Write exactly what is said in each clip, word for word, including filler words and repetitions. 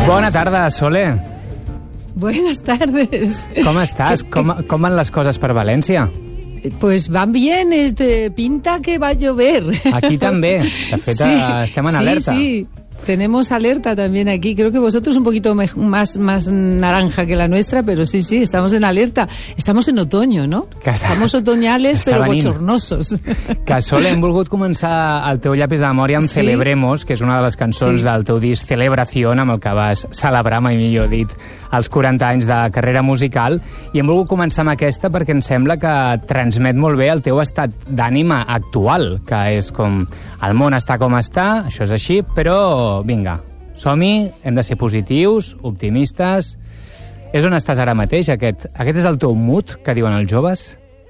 Bona tarda, Sole. Buenas tardes. Com estàs? Com, com van les coses per València? Pues van bien, este, pinta que va a llover. Aquí també. De fet, sí, estem en alerta. Sí, sí. Tenemos alerta también aquí. Creo que vosotros un poquito más, más naranja que la nuestra, pero sí, sí, estamos en alerta. Estamos en otoño, no? Està, estamos otoñales, però venint. Bochornosos. Que, Sole, hem volgut començar el teu llapis de memòria amb sí? Celebremos, que és una de les cançons sí. del teu disc Celebración, amb el que vas celebrar, mai millor dit, els quaranta anys de carrera musical. I hem volgut començar amb aquesta perquè em sembla que transmet molt bé el teu estat d'ànima actual, que és com el món està com està, això és així, però vinga, som-hi, hem de ser positius, optimistes. És on estàs ara mateix? Aquest, aquest és el teu mood, que diuen els joves?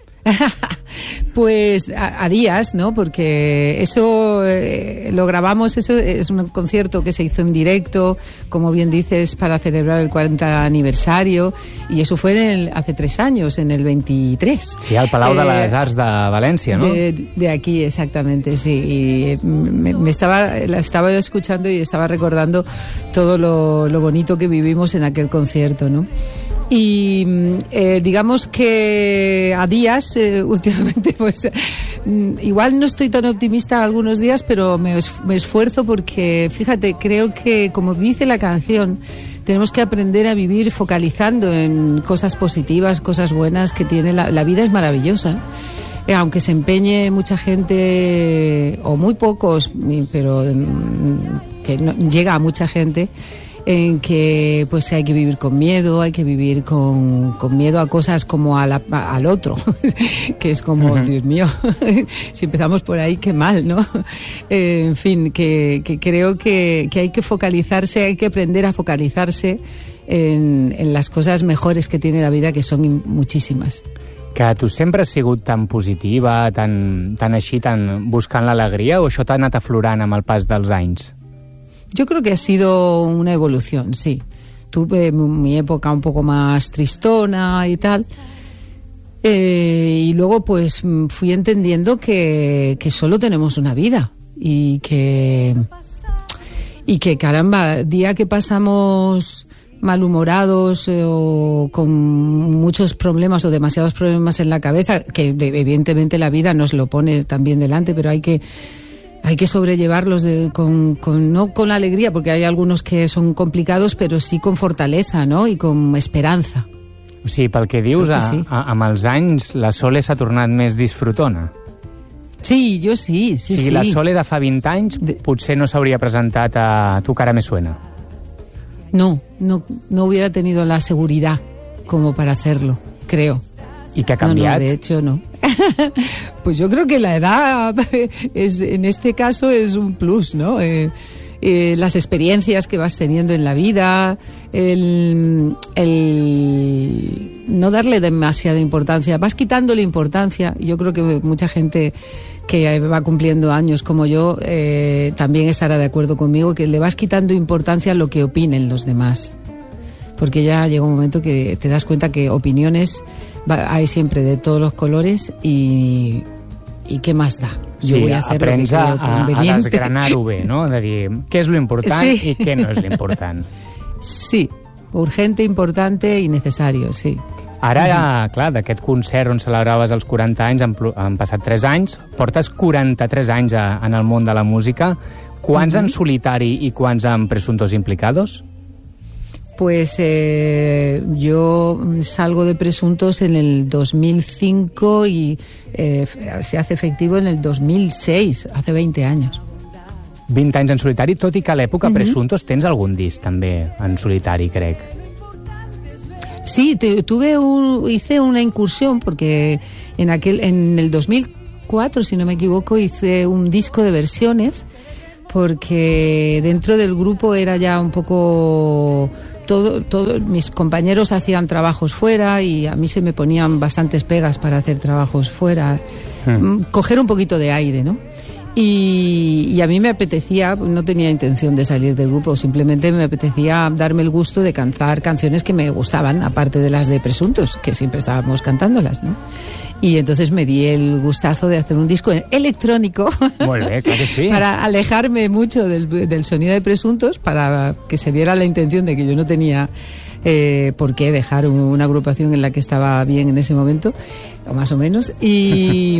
Pues a, a días, ¿no? Porque eso eh, lo grabamos, eso es un concierto que se hizo en directo, como bien dices, para celebrar el cuarenta aniversario, y eso fue en el, hace tres años, en el veintitrés. Sí, al Palau eh, de les Arts de València, ¿no? De, de aquí, exactamente, sí. Y me, me estaba, la estaba escuchando y estaba recordando todo lo, lo bonito que vivimos en aquel concierto, ¿no? Y eh, digamos que a días, eh, últimamente, pues igual no estoy tan optimista algunos días, pero me, me esfuerzo porque, fíjate, creo que, como dice la canción, tenemos que aprender a vivir focalizando en cosas positivas, cosas buenas que tiene la, la vida es maravillosa. Eh, aunque se empeñe mucha gente, o muy pocos, pero que no, llega a mucha gente, en que pues hay que vivir con miedo, hay que vivir con, con miedo a cosas como a la, a, al otro, que es como, uh-huh. Dios mío, si empezamos por ahí, qué mal, ¿no? Eh, en fin, que, que creo que, que hay que focalizarse, hay que aprender a focalizarse en, en las cosas mejores que tiene la vida, que son muchísimas. Que tu sempre has sigut tan positiva, tan, tan així, tan buscant l'alegria, o això t'ha anat aflorant amb el pas dels anys? Yo creo que ha sido una evolución, sí. Tuve mi época un poco más tristona y tal. Eh, y luego pues fui entendiendo que, que solo tenemos una vida. Y que, y que caramba, día que pasamos malhumorados eh, o con muchos problemas o demasiados problemas en la cabeza, que evidentemente la vida nos lo pone también delante, pero hay que... Hay que sobrellevarlos de, con, con, no con la alegría, porque hay algunos que son complicados, pero sí con fortaleza, ¿no? I con esperanza. O sigui, pel que dius, que sí. a, a, amb els anys la Sole s'ha tornat més disfrutona. Sí, jo sí, sí, o sigui, sí. La Sole de fa vint anys de... potser no s'hauria presentat a Tu cara me suena. No, no, no hubiera tenido la seguridad como para hacerlo, creo. ¿Y qué ha cambiado? No, no, de hecho no. Pues yo creo que la edad es, en este caso es un plus, ¿no? Eh, eh, las experiencias que vas teniendo en la vida, el, el no darle demasiada importancia, vas quitándole importancia. Yo creo que mucha gente que va cumpliendo años como yo eh, también estará de acuerdo conmigo, que le vas quitando importancia a lo que opinen los demás. Porque ya llega un momento que te das cuenta que opiniones hay siempre de todos los colores y, y ¿qué más da? Jo sí, voy a hacer aprens lo que creo a, a desgranar-ho bé, no? De dir què és lo important sí. i què no és lo important. Sí, urgente, importante i necessari, sí. Ara, uh-huh. clar, d'aquest concert on celebraves els quaranta anys, han, han passat tres anys, portes quaranta-tres anys a, en el món de la música. Quants uh-huh. en solitari i quants en Presuntos Implicados? Pues eh, yo salgo de Presuntos en el dos mil cinco y eh, se hace efectivo en el dos mil seis, hace veinte años. vint anys en solitari, tot i que a l'època uh-huh. Presuntos tens algun disc també en solitari, crec. Sí, te, tuve un, hice una incursión porque en aquel en el dos mil cuatro, si no me equivoco, hice un disco de versiones porque dentro del grupo era ya un poco todo, todo mis compañeros hacían trabajos fuera y a mí se me ponían bastantes pegas para hacer trabajos fuera, hmm. coger un poquito de aire, ¿no? Y, y a mí me apetecía, no tenía intención de salir del grupo, simplemente me apetecía darme el gusto de cantar canciones que me gustaban, aparte de las de Presuntos, que siempre estábamos cantándolas, ¿no? Y entonces me di el gustazo de hacer un disco electrónico Molt bé, clar que sí. para alejarme mucho del, del sonido de Presuntos, para que se viera la intención de que yo no tenía eh, por qué dejar un, una agrupación en la que estaba bien en ese momento, o más o menos, y...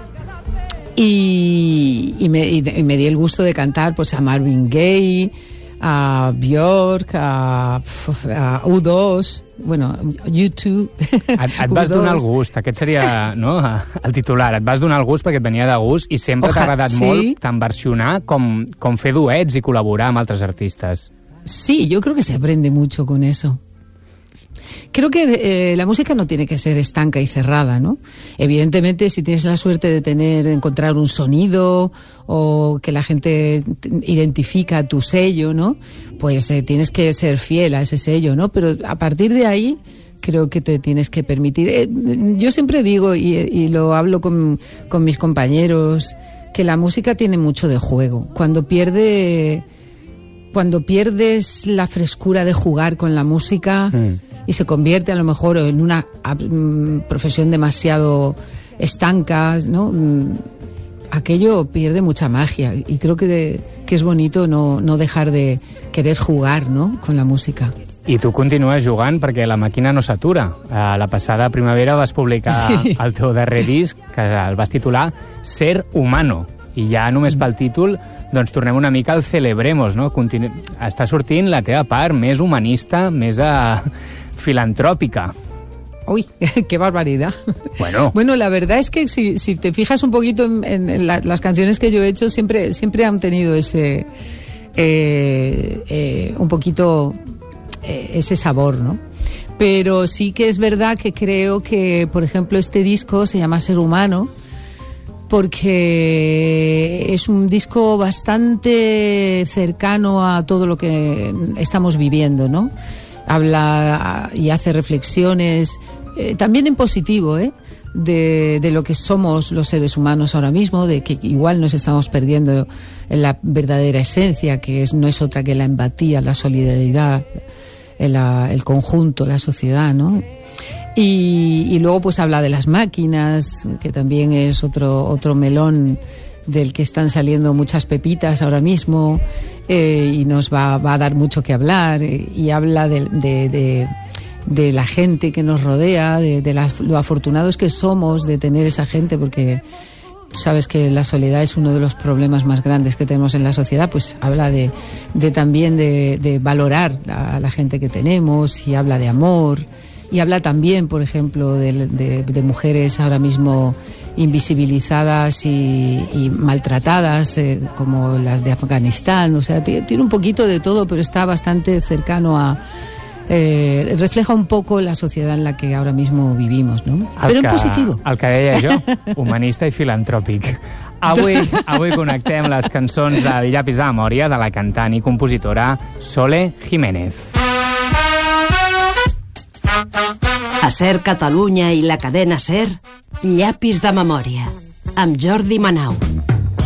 y, y, me, y me di el gusto de cantar pues a Marvin Gaye, a Björk, a, a U dos, bueno, U dos. Et, et vas donar el gust, aquest seria, no, el titular, et vas donar el gust perquè et venia de gust i sempre t'ha agradat sí. molt tant versionar com, com fer duets i col·laborar amb altres artistes. Sí, yo creo que se aprende mucho con eso. Creo que eh, la música no tiene que ser estanca y cerrada, ¿no? Evidentemente, si tienes la suerte de tener, de encontrar un sonido o que la gente identifica tu sello, ¿no? Pues eh, tienes que ser fiel a ese sello, ¿no? Pero a partir de ahí creo que te tienes que permitir. Eh, yo siempre digo, y, y lo hablo con, con mis compañeros, que la música tiene mucho de juego. Cuando pierde... Cuando pierdes la frescura de jugar con la música mm. y se convierte a lo mejor en una um, profesión demasiado estanca, ¿no? Um, aquello pierde mucha magia y creo que, de, que es bonito no, no dejar de querer jugar, ¿no? Con la música. I tu continues jugant perquè la màquina no s'atura. A la passada primavera vas publicar sí. el teu darrer disc, que el vas titular Ser Humano. I ja només pel títol doncs tornem una mica al Celebremos, no? Continu... Està sortint la teva part més humanista, més uh, filantròpica. Uy, qué barbaridad. Bueno, bueno la verdad es que si, si te fijas un poquito en, en, en la, las canciones que yo he hecho, siempre, siempre han tenido ese eh, eh, un poquito eh, ese sabor, ¿no? Pero sí que es verdad que creo que, por ejemplo, este disco se llama Ser Humano, porque es un disco bastante cercano a todo lo que estamos viviendo, ¿no? Habla y hace reflexiones, eh, también en positivo, ¿eh? De, de lo que somos los seres humanos ahora mismo, de que igual nos estamos perdiendo en la verdadera esencia, que es, no es otra que la empatía, la solidaridad, el, el conjunto, la sociedad, ¿no? Y, y luego pues habla de las máquinas, que también es otro, otro melón del que están saliendo muchas pepitas ahora mismo, eh, y nos va, va a dar mucho que hablar, eh, y habla de, de, de, de la gente que nos rodea, de, de las, lo afortunados que somos de tener esa gente, porque sabes que la soledad es uno de los problemas más grandes que tenemos en la sociedad. Pues habla de, de también de, de valorar a la gente que tenemos, y habla de amor. Y habla también, por ejemplo, de, de, de mujeres ahora mismo invisibilizadas y, y maltratadas, eh, como las de Afganistán. O sea, tiene un poquito de todo, pero está bastante cercano a... Eh, refleja un poco la sociedad en la que ahora mismo vivimos, ¿no? El però que, en positiu. El que deia jo, humanista i filantròpic. Avui, avui connectem les cançons del Llapis de Memòria de la cantant i compositora Sole Jiménez. A Ser Catalunya i la cadena Ser, Llapis de Memòria, amb Jordi Manau.